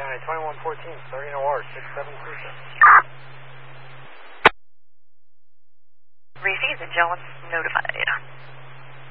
County 2114, starting OR 6726. Reese and Jones notified.